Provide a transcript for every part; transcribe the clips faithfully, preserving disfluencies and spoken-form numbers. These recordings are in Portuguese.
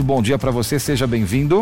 bom dia para você, seja bem-vindo.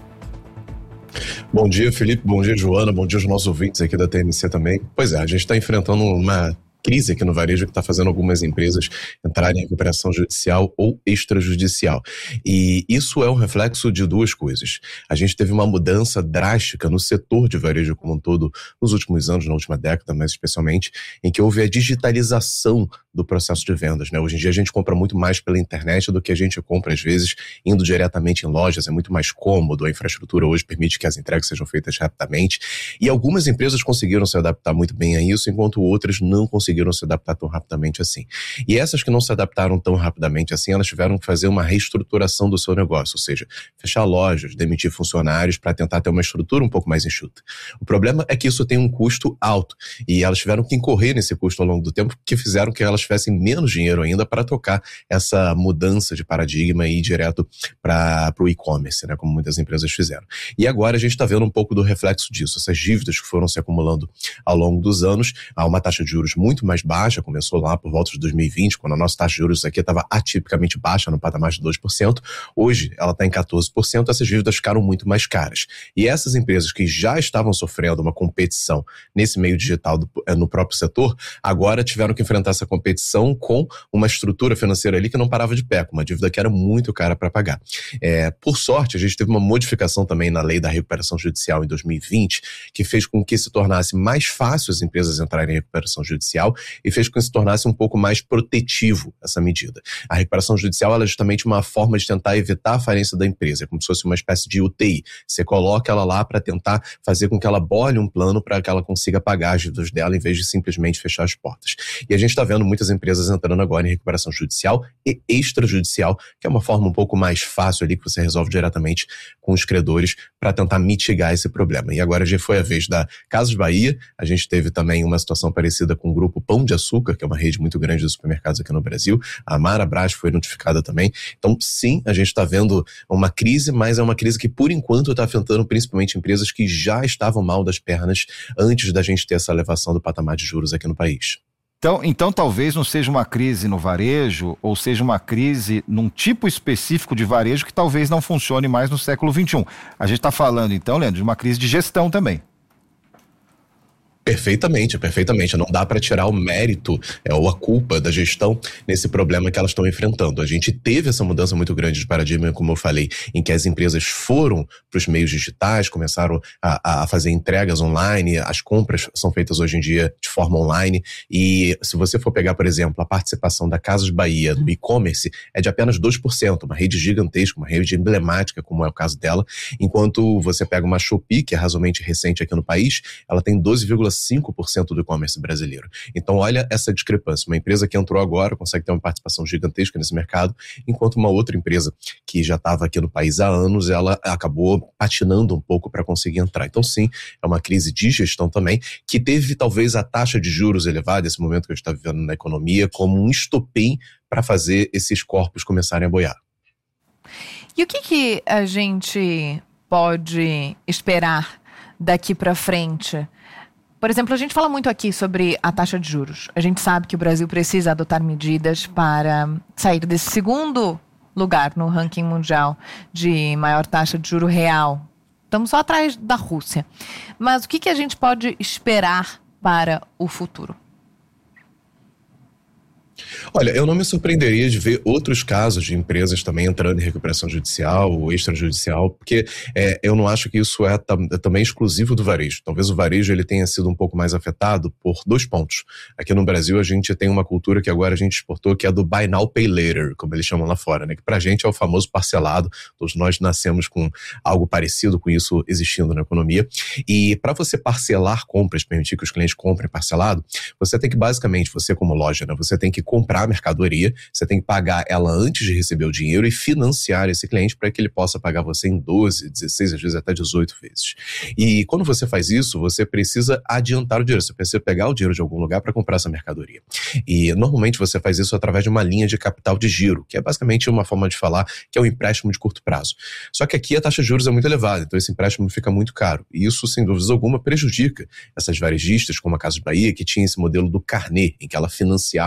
Bom dia, Felipe, bom dia, Joana, bom dia aos nossos ouvintes aqui da T M C também. Pois é, a gente está enfrentando uma crise aqui no varejo que está fazendo algumas empresas entrarem em recuperação judicial ou extrajudicial. E isso é um reflexo de duas coisas. A gente teve uma mudança drástica no setor de varejo como um todo nos últimos anos, na última década, mais especialmente, em que houve a digitalização do processo de vendas, né? Hoje em dia a gente compra muito mais pela internet do que a gente compra, às vezes, indo diretamente em lojas. É muito mais cômodo, a infraestrutura hoje permite que as entregas sejam feitas rapidamente. E algumas empresas conseguiram se adaptar muito bem a isso, enquanto outras não conseguiram se adaptar tão rapidamente assim. E essas que não se adaptaram tão rapidamente assim, elas tiveram que fazer uma reestruturação do seu negócio, ou seja, fechar lojas, demitir funcionários para tentar ter uma estrutura um pouco mais enxuta. O problema é que isso tem um custo alto e elas tiveram que incorrer nesse custo ao longo do tempo, que fizeram que elas tivessem menos dinheiro ainda para tocar essa mudança de paradigma e ir direto para o e-commerce, né, como muitas empresas fizeram. E agora a gente está vendo um pouco do reflexo disso, essas dívidas que foram se acumulando ao longo dos anos. Há uma taxa de juros muito mais baixa, começou lá por volta de dois mil e vinte, quando a nossa taxa de juros aqui estava atipicamente baixa, no patamar de dois por cento. Hoje ela está em quatorze por cento, essas dívidas ficaram muito mais caras. E essas empresas que já estavam sofrendo uma competição nesse meio digital do, no próprio setor, agora tiveram que enfrentar essa competição com uma estrutura financeira ali que não parava de pé, com uma dívida que era muito cara para pagar. É, por sorte, a gente teve uma modificação também na lei da recuperação judicial em dois mil e vinte, que fez com que se tornasse mais fácil as empresas entrarem em recuperação judicial e fez com que se tornasse um pouco mais protetivo essa medida. A recuperação judicial ela é justamente uma forma de tentar evitar a falência da empresa, é como se fosse uma espécie de U T I. Você coloca ela lá para tentar fazer com que ela bole um plano para que ela consiga pagar as dívidas dela, em vez de simplesmente fechar as portas. E a gente está vendo muitas empresas entrando agora em recuperação judicial e extrajudicial, que é uma forma um pouco mais fácil ali que você resolve diretamente com os credores para tentar mitigar esse problema. E agora já foi a vez da Casas Bahia, a gente teve também uma situação parecida com o grupo Pão de Açúcar, que é uma rede muito grande de supermercados aqui no Brasil. A Marabras foi notificada também. Então, sim, a gente está vendo uma crise, mas é uma crise que, por enquanto, está afetando principalmente empresas que já estavam mal das pernas antes da gente ter essa elevação do patamar de juros aqui no país. Então, então talvez não seja uma crise no varejo, ou seja uma crise num tipo específico de varejo que talvez não funcione mais no século vinte e um. A gente está falando, então, Leandro, de uma crise de gestão também. Perfeitamente, perfeitamente. Não dá para tirar o mérito é, ou a culpa da gestão nesse problema que elas estão enfrentando. A gente teve essa mudança muito grande de paradigma, como eu falei, em que as empresas foram para os meios digitais, começaram a, a fazer entregas online, as compras são feitas hoje em dia de forma online. E se você for pegar, por exemplo, a participação da Casas Bahia no e-commerce é de apenas dois por cento, uma rede gigantesca, uma rede emblemática, como é o caso dela, enquanto você pega uma Shopee, que é razoavelmente recente aqui no país, ela tem doze vírgula cinco por cento do e-commerce brasileiro. Então, olha essa discrepância. Uma empresa que entrou agora consegue ter uma participação gigantesca nesse mercado, enquanto uma outra empresa que já estava aqui no país há anos, ela acabou patinando um pouco para conseguir entrar. Então, sim, é uma crise de gestão também, que teve talvez a taxa de juros elevada, esse momento que a gente está vivendo na economia, como um estopim para fazer esses corpos começarem a boiar. E o que, que a gente pode esperar daqui para frente? Por exemplo, a gente fala muito aqui sobre a taxa de juros. A gente sabe que o Brasil precisa adotar medidas para sair desse segundo lugar no ranking mundial de maior taxa de juro real. Estamos só atrás da Rússia. Mas o que, que a gente pode esperar para o futuro? Olha, eu não me surpreenderia de ver outros casos de empresas também entrando em recuperação judicial ou extrajudicial, porque é, eu não acho que isso é, tam, é também exclusivo do varejo. Talvez o varejo ele tenha sido um pouco mais afetado por dois pontos. Aqui no Brasil a gente tem uma cultura que agora a gente exportou, que é do Buy Now, Pay Later, como eles chamam lá fora, né? Que pra gente é o famoso parcelado. Todos nós nascemos com algo parecido com isso existindo na economia. E para você parcelar compras, permitir que os clientes comprem parcelado, você tem que basicamente, você como loja, né? Você tem que comprar a mercadoria, você tem que pagar ela antes de receber o dinheiro e financiar esse cliente para que ele possa pagar você em doze, dezesseis, às vezes até dezoito vezes. E quando você faz isso, você precisa adiantar o dinheiro, você precisa pegar o dinheiro de algum lugar para comprar essa mercadoria. E normalmente você faz isso através de uma linha de capital de giro, que é basicamente uma forma de falar que é um empréstimo de curto prazo. Só que aqui a taxa de juros é muito elevada, então esse empréstimo fica muito caro. E isso, sem dúvida alguma, prejudica essas varejistas, como a Casas Bahia, que tinha esse modelo do carnê, em que ela financiava o consumidor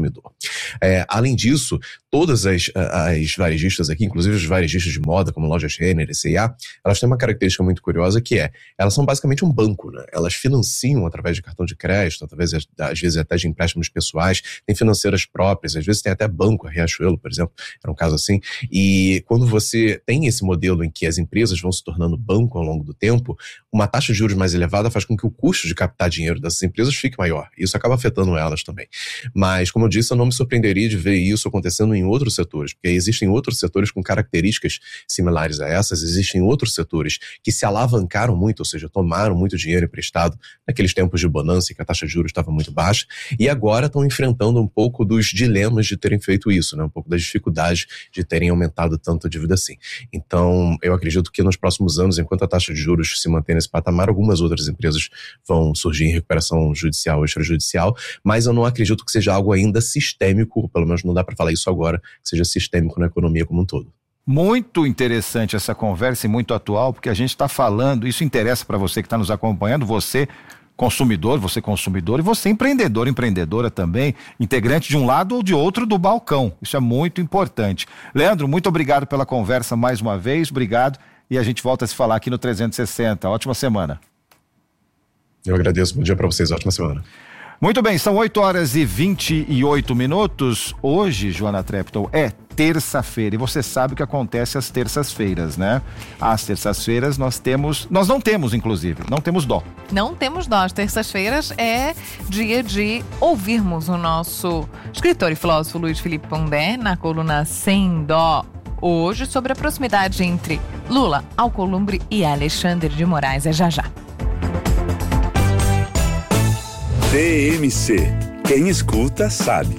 consumidor. É, além disso, todas as, as varejistas aqui, inclusive os varejistas de moda, como Lojas Renner e C e A, elas têm uma característica muito curiosa que é, elas são basicamente um banco, né? Elas financiam através de cartão de crédito, através, às vezes, até de empréstimos pessoais, tem financeiras próprias, às vezes tem até banco, a Riachuelo, por exemplo, era um caso assim, e quando você tem esse modelo em que as empresas vão se tornando banco ao longo do tempo, uma taxa de juros mais elevada faz com que o custo de captar dinheiro dessas empresas fique maior, e isso acaba afetando elas também. Mas, como eu disse, eu não me surpreenderia de ver isso acontecendo em outros setores, porque existem outros setores com características similares a essas, existem outros setores que se alavancaram muito, ou seja, tomaram muito dinheiro emprestado naqueles tempos de bonança em que a taxa de juros estava muito baixa, e agora estão enfrentando um pouco dos dilemas de terem feito isso, né? Um pouco das dificuldades de terem aumentado tanto a dívida assim. Então, eu acredito que nos próximos anos, enquanto a taxa de juros se mantém nesse patamar, algumas outras empresas vão surgir em recuperação judicial ou extrajudicial, mas eu não acredito que seja algo ainda sistêmico, ou pelo menos não dá para falar isso agora, que seja sistêmico na economia como um todo. Muito interessante essa conversa e muito atual, porque a gente está falando, isso interessa para você que está nos acompanhando, você consumidor, você consumidor e você empreendedor, empreendedora também, integrante de um lado ou de outro do balcão, isso é muito importante. Leandro, muito obrigado pela conversa mais uma vez, obrigado, e a gente volta a se falar aqui no trezentos e sessenta, ótima semana. Eu agradeço, bom dia para vocês, ótima semana. Muito bem, são oito horas e vinte e oito minutos. Hoje, Joana Treptow, é terça-feira e você sabe o que acontece às terças-feiras, né? Às terças-feiras nós temos, nós não temos inclusive, não temos dó. Não temos dó, às terças-feiras é dia de ouvirmos o nosso escritor e filósofo Luiz Felipe Pondé na coluna Sem Dó, hoje sobre a proximidade entre Lula, Alcolumbre e Alexandre de Moraes. É já já. T M C. Quem escuta sabe.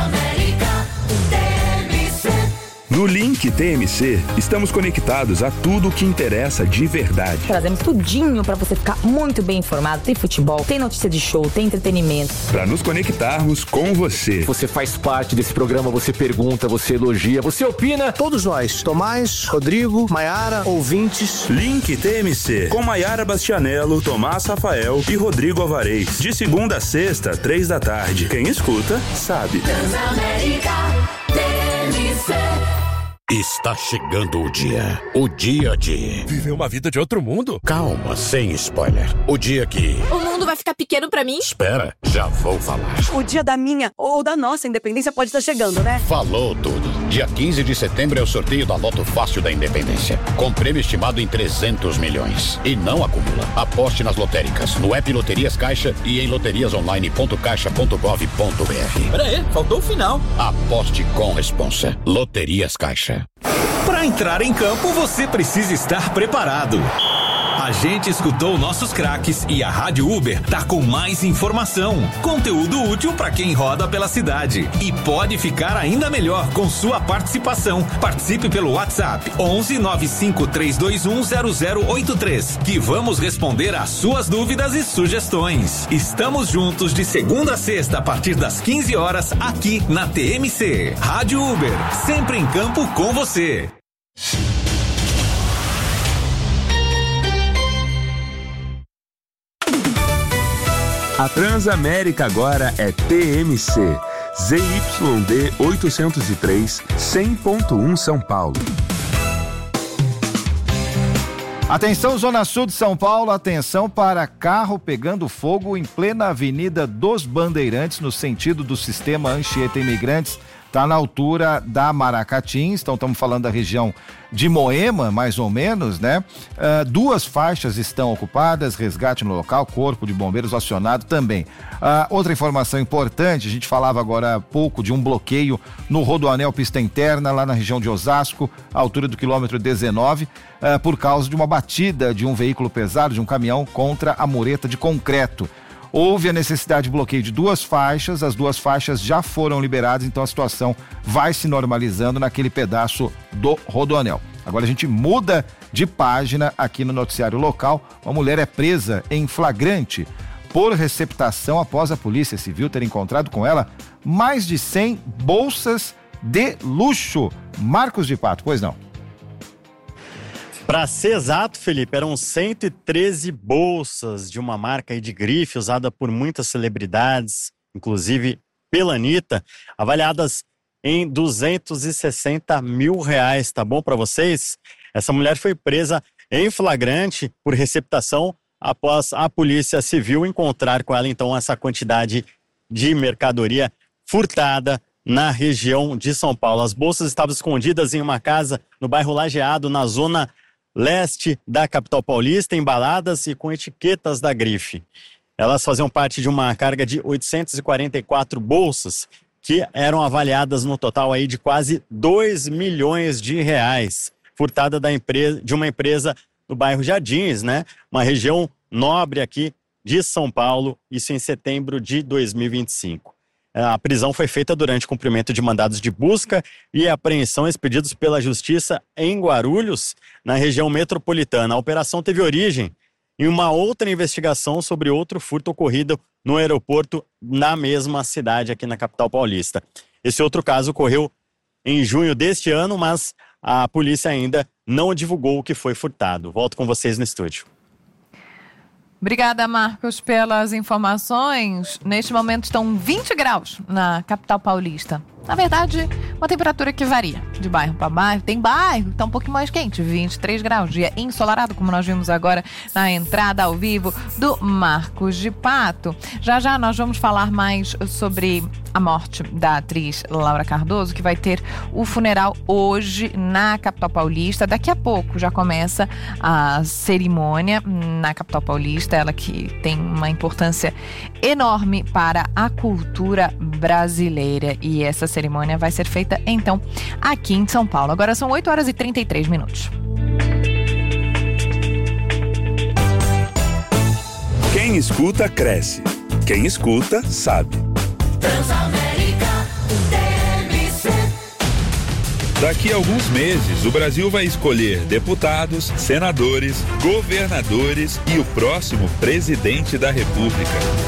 No Link T M C, estamos conectados a tudo o que interessa de verdade. Trazemos tudinho para você ficar muito bem informado. Tem futebol, tem notícia de show, tem entretenimento. Para nos conectarmos com você. Você faz parte desse programa, você pergunta, você elogia, você opina. Todos nós, Tomás, Rodrigo, Maiara, ouvintes. Link T M C, com Maiara Bastianello, Tomás Rafael e Rodrigo Alvarez. De segunda a sexta, três da tarde. Quem escuta, sabe. Transamérica T M C. Está chegando o dia. O dia de... viver uma vida de outro mundo? Calma, sem spoiler. O dia que... o mundo vai ficar pequeno pra mim? Espera, já vou falar. O dia da minha ou da nossa independência pode estar chegando, né? Falou tudo. Dia quinze de setembro é o sorteio da Loto Fácil da Independência. Com prêmio estimado em trezentos milhões. E não acumula. Aposte nas lotéricas, no app Loterias Caixa e em loterias online ponto caixa ponto gov ponto br. Pera aí, faltou o final. Aposte com responsa. Loterias Caixa. Para entrar em campo, você precisa estar preparado. A gente escutou nossos craques e a Rádio Uber tá com mais informação, conteúdo útil para quem roda pela cidade. E pode ficar ainda melhor com sua participação. Participe pelo WhatsApp onze nove cinco três dois um zero zero oito três, que vamos responder às suas dúvidas e sugestões. Estamos juntos de segunda a sexta a partir das quinze horas aqui na T M C. Rádio Uber, sempre em campo com você. A Transamérica agora é T M C, Z Y D oitocentos e três, cem ponto um São Paulo. Atenção, Zona Sul de São Paulo, atenção para carro pegando fogo em plena Avenida dos Bandeirantes, no sentido do sistema Anchieta Imigrantes. Está na altura da Maracatins, então estamos falando da região de Moema, mais ou menos, né? Uh, duas faixas estão ocupadas, resgate no local, corpo de bombeiros acionado também. Uh, outra informação importante, a gente falava agora há pouco de um bloqueio no Rodoanel Pista Interna, lá na região de Osasco, à altura do quilômetro dezenove, uh, por causa de uma batida de um veículo pesado, de um caminhão, contra a mureta de concreto. Houve a necessidade de bloqueio de duas faixas, as duas faixas já foram liberadas, então a situação vai se normalizando naquele pedaço do Rodoanel. Agora a gente muda de página aqui no noticiário local. Uma mulher é presa em flagrante por receptação após a Polícia Civil ter encontrado com ela mais de cem bolsas de luxo. Marcos de Pato, pois não? Para ser exato, Felipe, eram cento e treze bolsas de uma marca aí de grife usada por muitas celebridades, inclusive pela Anitta, avaliadas em duzentos e sessenta mil reais, tá bom para vocês? Essa mulher foi presa em flagrante por receptação após a Polícia Civil encontrar com ela, então, essa quantidade de mercadoria furtada na região de São Paulo. As bolsas estavam escondidas em uma casa no bairro Lajeado, na zona leste da capital paulista, embaladas e com etiquetas da grife. Elas faziam parte de uma carga de oitocentas e quarenta e quatro bolsas, que eram avaliadas no total aí de quase dois milhões de reais, furtada da empresa, de uma empresa do bairro Jardins, né? Uma região nobre aqui de São Paulo, isso em setembro de dois mil e vinte e cinco. A prisão foi feita durante cumprimento de mandados de busca e apreensão expedidos pela Justiça em Guarulhos, na região metropolitana. A operação teve origem em uma outra investigação sobre outro furto ocorrido no aeroporto na mesma cidade aqui na capital paulista. Esse outro caso ocorreu em junho deste ano, mas a polícia ainda não divulgou o que foi furtado. Volto com vocês no estúdio. Obrigada, Marcos, pelas informações. Neste momento estão vinte graus na capital paulista. Na verdade, uma temperatura que varia de bairro para bairro. Tem bairro que está um pouquinho mais quente, vinte e três graus. Dia ensolarado, como nós vimos agora na entrada ao vivo do Marcos de Pato. Já já nós vamos falar mais sobre a morte da atriz Laura Cardoso, que vai ter o funeral hoje na capital paulista. Daqui a pouco já começa a cerimônia na capital paulista. Ela que tem uma importância enorme para a cultura brasileira. E essa cerimônia vai ser feita, então, aqui em São Paulo. Agora são oito horas e trinta e três minutos. Quem escuta, cresce. Quem escuta, sabe. Transamérica T M C. Daqui a alguns meses, o Brasil vai escolher deputados, senadores, governadores e o próximo presidente da República.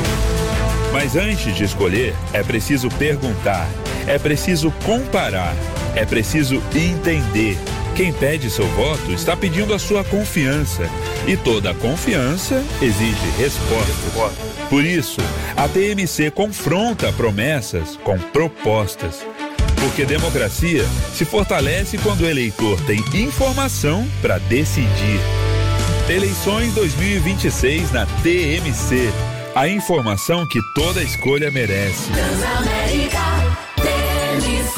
Mas antes de escolher, é preciso perguntar, é preciso comparar, é preciso entender. Quem pede seu voto está pedindo a sua confiança. E toda confiança exige resposta. Por isso, a T M C confronta promessas com propostas. Porque democracia se fortalece quando o eleitor tem informação para decidir. Eleições dois mil e vinte e seis na T M C. A informação que toda escolha merece. Transamérica T M C.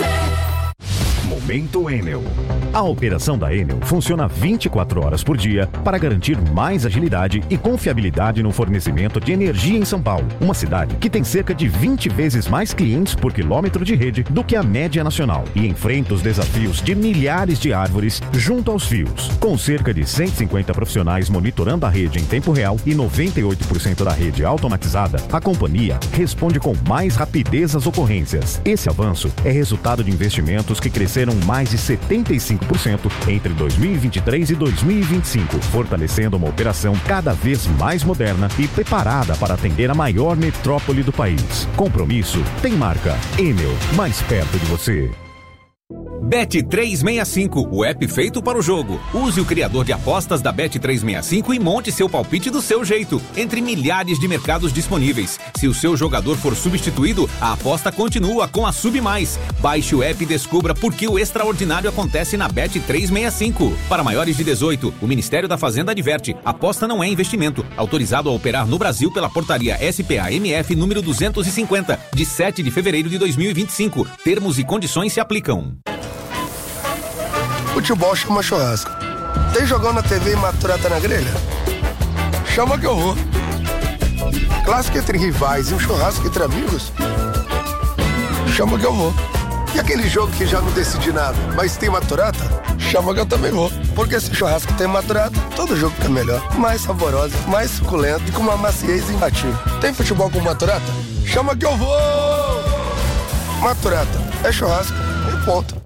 Momento Enel. A operação da Enel funciona vinte e quatro horas por dia para garantir mais agilidade e confiabilidade no fornecimento de energia em São Paulo, uma cidade que tem cerca de vinte vezes mais clientes por quilômetro de rede do que a média nacional e enfrenta os desafios de milhares de árvores junto aos fios. Com cerca de cento e cinquenta profissionais monitorando a rede em tempo real e noventa e oito por cento da rede automatizada, a companhia responde com mais rapidez às ocorrências. Esse avanço é resultado de investimentos que cresceram mais de setenta e cinco por cento entre dois mil e vinte e três e dois mil e vinte e cinco, fortalecendo uma operação cada vez mais moderna e preparada para atender a maior metrópole do país. Compromisso tem marca. Enel, mais perto de você. Bet trezentos e sessenta e cinco, o app feito para o jogo. Use o criador de apostas da Bet trezentos e sessenta e cinco e monte seu palpite do seu jeito, entre milhares de mercados disponíveis. Se o seu jogador for substituído, a aposta continua com a Sub Mais. Baixe o app e descubra por que o extraordinário acontece na Bet trezentos e sessenta e cinco. Para maiores de dezoito, o Ministério da Fazenda adverte: aposta não é investimento. Autorizado a operar no Brasil pela portaria S P A M F número duzentos e cinquenta, de sete de fevereiro de dois mil e vinte e cinco. Termos e condições se aplicam. Futebol chama churrasco. Tem jogão na T V e maturata na grelha? Chama que eu vou. Clássico entre rivais e um churrasco entre amigos? Chama que eu vou. E aquele jogo que já não decidi nada, mas tem maturata? Chama que eu também vou. Porque se churrasco tem maturata, todo jogo fica melhor. Mais saboroso, mais suculento e com uma maciez imbatível. Tem futebol com maturata? Chama que eu vou! Maturata é churrasco e ponto.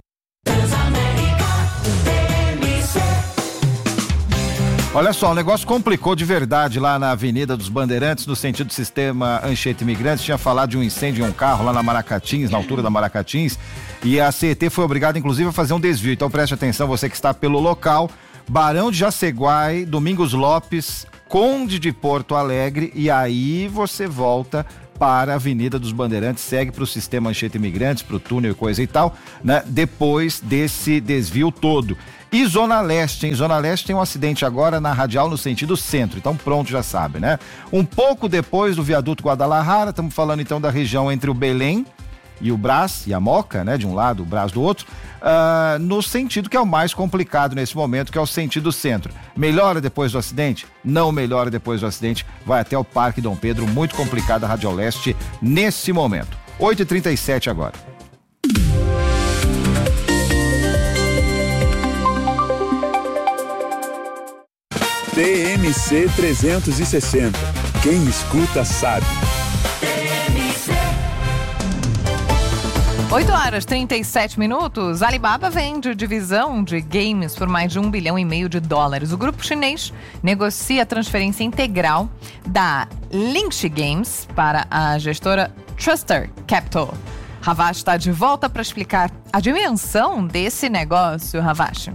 Olha só, o negócio complicou de verdade lá na Avenida dos Bandeirantes, no sentido do sistema Anchieta Imigrantes. Tinha falado de um incêndio em um carro lá na Maracatins, na altura da Maracatins, e a C E T foi obrigada, inclusive, a fazer um desvio. Então preste atenção, você que está pelo local. Barão de Jaceguai, Domingos Lopes, Conde de Porto Alegre, e aí você volta para a Avenida dos Bandeirantes, segue para o sistema Anchieta Imigrantes, para o túnel e coisa e tal, né? Depois desse desvio todo. E Zona Leste, em Zona Leste tem um acidente agora na radial no sentido centro, então pronto, já sabe, né? Um pouco depois do viaduto Guadalajara, estamos falando então da região entre o Belém e o Brás, e a Moca, né? De um lado, o Brás do outro, uh, no sentido que é o mais complicado nesse momento, que é o sentido centro. Melhora depois do acidente? Não melhora depois do acidente, vai até o Parque Dom Pedro, muito complicada a Radial Leste nesse momento. oito e trinta e sete agora. T M C trezentos e sessenta. Quem escuta sabe. oito horas e trinta e sete minutos. Alibaba vende divisão de games por mais de um bilhão e meio de dólares. O grupo chinês negocia a transferência integral da Lynx Games para a gestora Truster Capital. Ravache está de volta para explicar a dimensão desse negócio, Ravache.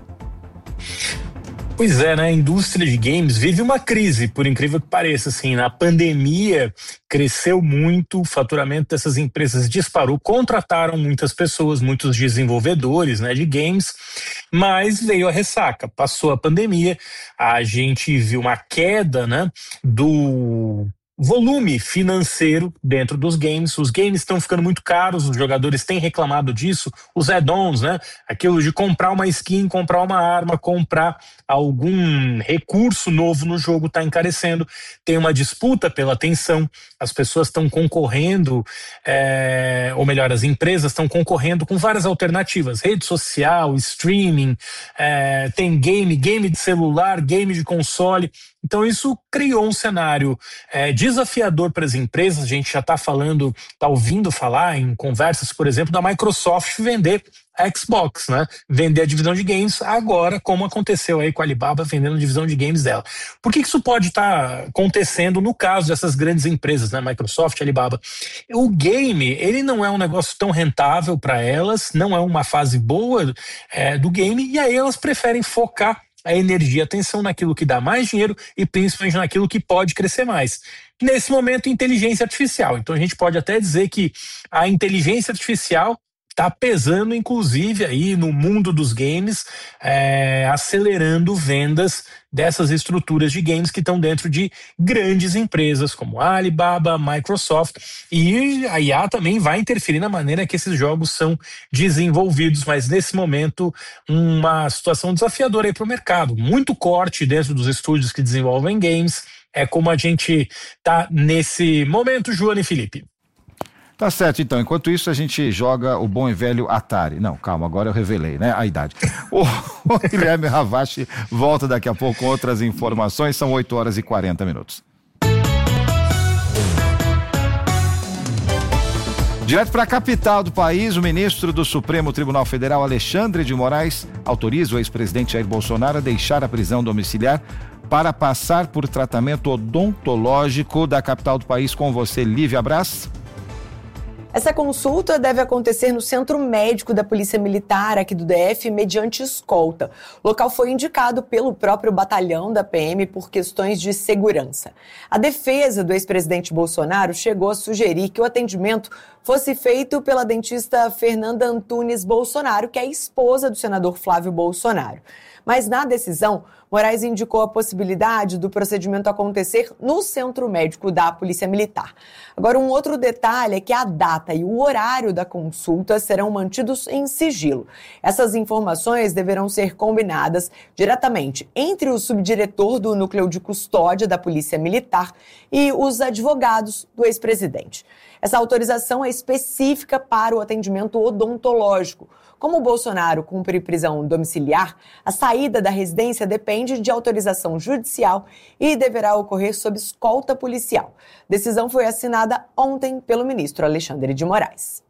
Pois é, né? A indústria de games vive uma crise, por incrível que pareça. Assim, na pandemia cresceu muito, o faturamento dessas empresas disparou, contrataram muitas pessoas, muitos desenvolvedores, né, de games, mas veio a ressaca. Passou a pandemia, a gente viu uma queda, né, do volume financeiro dentro dos games. Os games estão ficando muito caros, os jogadores têm reclamado disso, os add-ons, né? Aquilo de comprar uma skin, comprar uma arma, comprar algum recurso novo no jogo está encarecendo. Tem uma disputa pela atenção, as pessoas estão concorrendo, é, ou melhor, as empresas estão concorrendo com várias alternativas, rede social, streaming, é, tem game, game de celular, game de console. Então isso criou um cenário é, desafiador para as empresas. A gente já está falando, está ouvindo falar em conversas, por exemplo, da Microsoft vender a Xbox, né? Vender a divisão de games agora, como aconteceu aí com a Alibaba vendendo a divisão de games dela. Por que isso pode estar tá acontecendo no caso dessas grandes empresas, né? Microsoft, Alibaba? O game, ele não é um negócio tão rentável para elas, não é uma fase boa é, do game, e aí elas preferem focar a energia, a atenção naquilo que dá mais dinheiro e principalmente naquilo que pode crescer mais. Nesse momento, inteligência artificial. Então a gente pode até dizer que a inteligência artificial está pesando, inclusive, aí no mundo dos games, é, acelerando vendas dessas estruturas de games que estão dentro de grandes empresas como a Alibaba, Microsoft, e a I A também vai interferir na maneira que esses jogos são desenvolvidos, mas nesse momento uma situação desafiadora aí para o mercado, muito corte dentro dos estúdios que desenvolvem games, é como a gente está nesse momento, Joana e Felipe. Tá certo, então. Enquanto isso, a gente joga o bom e velho Atari. Não, calma, agora eu revelei, né? A idade. O, o Guilherme Ravache volta daqui a pouco com outras informações. São oito horas e quarenta minutos. Direto para a capital do país, o ministro do Supremo Tribunal Federal, Alexandre de Moraes, autoriza o ex-presidente Jair Bolsonaro a deixar a prisão domiciliar para passar por tratamento odontológico da capital do país. Com você, Lívia Brás. Essa consulta deve acontecer no Centro Médico da Polícia Militar aqui do D F, mediante escolta. O local foi indicado pelo próprio batalhão da P M por questões de segurança. A defesa do ex-presidente Bolsonaro chegou a sugerir que o atendimento fosse feito pela dentista Fernanda Antunes Bolsonaro, que é esposa do senador Flávio Bolsonaro. Mas na decisão, Moraes indicou a possibilidade do procedimento acontecer no Centro Médico da Polícia Militar. Agora, um outro detalhe é que a data e o horário da consulta serão mantidos em sigilo. Essas informações deverão ser combinadas diretamente entre o subdiretor do Núcleo de Custódia da Polícia Militar e os advogados do ex-presidente. Essa autorização é específica para o atendimento odontológico. Como o Bolsonaro cumpre prisão domiciliar, a saída da residência depende de autorização judicial e deverá ocorrer sob escolta policial. A decisão foi assinada ontem pelo ministro Alexandre de Moraes.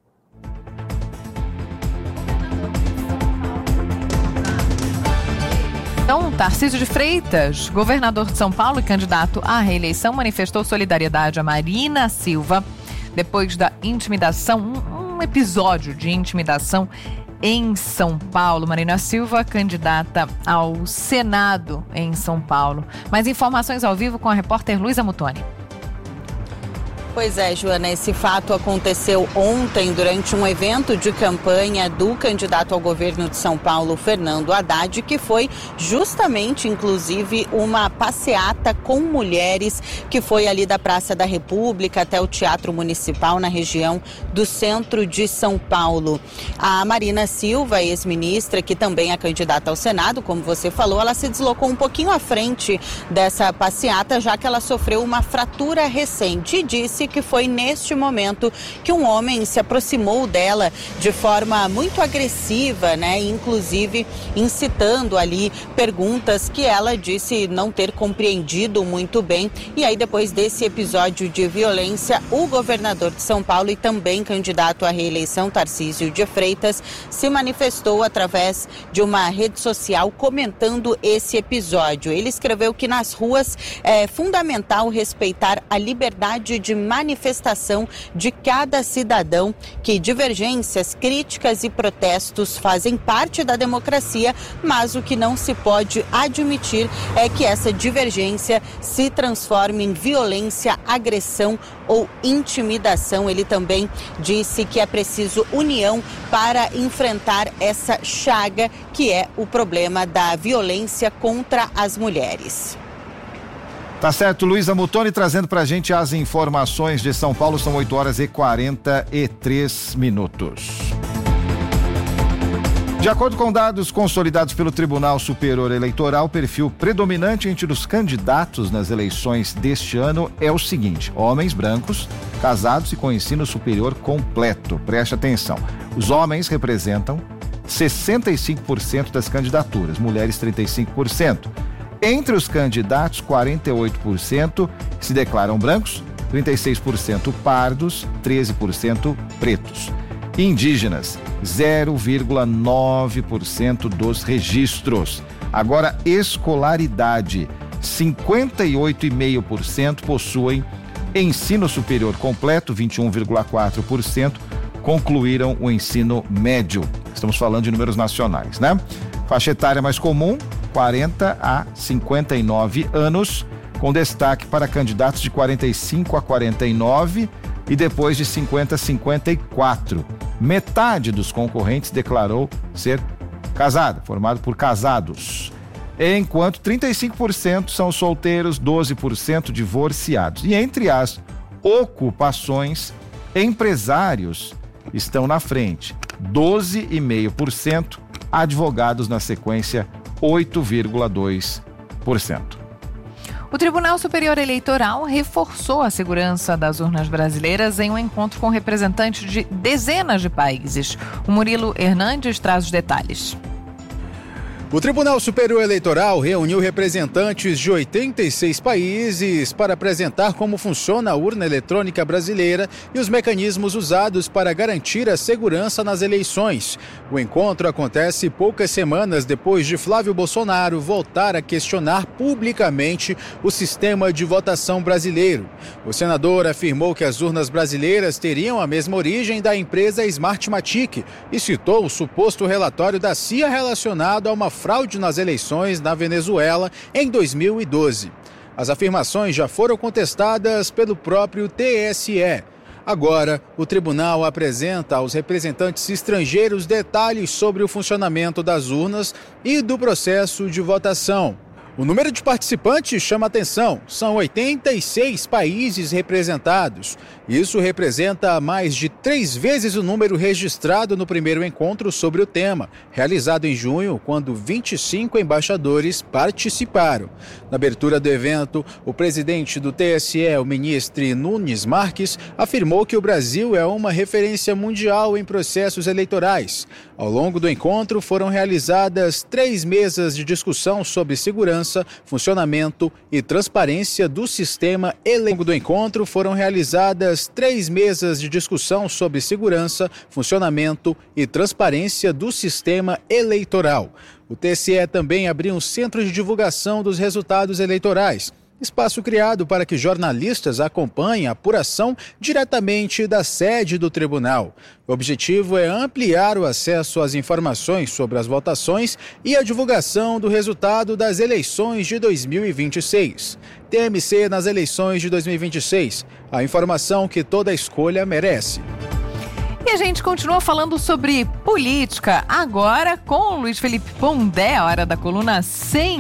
Então, Tarcísio de Freitas, governador de São Paulo e candidato à reeleição, manifestou solidariedade a Marina Silva depois da intimidação, um, um episódio de intimidação em São Paulo. Marina Silva, candidata ao Senado em São Paulo. Mais informações ao vivo com a repórter Luísa Mutoni. Pois é, Joana, esse fato aconteceu ontem durante um evento de campanha do candidato ao governo de São Paulo, Fernando Haddad, que foi justamente, inclusive, uma passeata com mulheres que foi ali da Praça da República até o Teatro Municipal na região do centro de São Paulo. A Marina Silva, ex-ministra, que também é candidata ao Senado, como você falou, ela se deslocou um pouquinho à frente dessa passeata, já que ela sofreu uma fratura recente e disse que foi neste momento que um homem se aproximou dela de forma muito agressiva, né? Inclusive incitando ali perguntas que ela disse não ter compreendido muito bem. E aí, depois desse episódio de violência, o governador de São Paulo e também candidato à reeleição, Tarcísio de Freitas, se manifestou através de uma rede social comentando esse episódio. Ele escreveu que nas ruas é fundamental respeitar a liberdade de manifestação de cada cidadão, que divergências, críticas e protestos fazem parte da democracia, mas o que não se pode admitir é que essa divergência se transforme em violência, agressão ou intimidação. Ele também disse que é preciso união para enfrentar essa chaga que é o problema da violência contra as mulheres. Tá certo, Luísa Mutoni trazendo pra gente as informações de São Paulo. São oito horas e quarenta e três minutos. De acordo com dados consolidados pelo Tribunal Superior Eleitoral, o perfil predominante entre os candidatos nas eleições deste ano é o seguinte: homens brancos, casados e com ensino superior completo. Preste atenção. Os homens representam sessenta e cinco por cento das candidaturas, mulheres trinta e cinco por cento. Entre os candidatos, quarenta e oito por cento se declaram brancos, trinta e seis por cento pardos, treze por cento pretos. Indígenas, zero vírgula nove por cento dos registros. Agora, escolaridade, cinquenta e oito vírgula cinco por cento possuem ensino superior completo, vinte e um vírgula quatro por cento concluíram o ensino médio. Estamos falando de números nacionais, né? Faixa etária mais comum, quarenta a cinquenta e nove anos, com destaque para candidatos de quarenta e cinco a quarenta e nove e depois de cinquenta a cinquenta e quatro. Metade dos concorrentes declarou ser casada, formado por casados, enquanto trinta e cinco por cento são solteiros, doze por cento divorciados. E entre as ocupações, empresários estão na frente, doze vírgula cinco por cento, advogados na sequência, oito vírgula dois por cento. O Tribunal Superior Eleitoral reforçou a segurança das urnas brasileiras em um encontro com representantes de dezenas de países. O Murilo Hernandes traz os detalhes. O Tribunal Superior Eleitoral reuniu representantes de oitenta e seis países para apresentar como funciona a urna eletrônica brasileira e os mecanismos usados para garantir a segurança nas eleições. O encontro acontece poucas semanas depois de Flávio Bolsonaro voltar a questionar publicamente o sistema de votação brasileiro. O senador afirmou que as urnas brasileiras teriam a mesma origem da empresa Smartmatic e citou o suposto relatório da C I A relacionado a uma fraude nas eleições na Venezuela em dois mil e doze. As afirmações já foram contestadas pelo próprio T S E. Agora, o tribunal apresenta aos representantes estrangeiros detalhes sobre o funcionamento das urnas e do processo de votação. O número de participantes chama atenção. São oitenta e seis países representados. Isso representa mais de três vezes o número registrado no primeiro encontro sobre o tema, realizado em junho, quando vinte e cinco embaixadores participaram. Na abertura do evento, o presidente do T S E, o ministro Nunes Marques, afirmou que o Brasil é uma referência mundial em processos eleitorais. Ao longo do encontro, foram realizadas três mesas de discussão sobre segurança, funcionamento e transparência do sistema eleitoral. Ao longo do encontro, foram realizadas três mesas de discussão sobre segurança, funcionamento e transparência do sistema eleitoral. O T S E também abriu um centro de divulgação dos resultados eleitorais. espaço criado para que jornalistas acompanhem a apuração diretamente da sede do tribunal. O objetivo é ampliar o acesso às informações sobre as votações e a divulgação do resultado das eleições de dois mil e vinte e seis. T M C nas eleições de dois mil e vinte e seis, a informação que toda escolha merece. E a gente continua falando sobre política, agora com o Luiz Felipe Pondé, a hora da coluna cem.